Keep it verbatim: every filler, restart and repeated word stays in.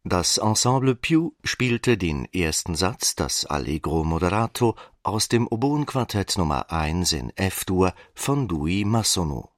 Das Ensemble Più spielte den ersten Satz, das Allegro moderato, aus dem Oboenquartett Nummer eins in F-Dur von Louis Massonneau.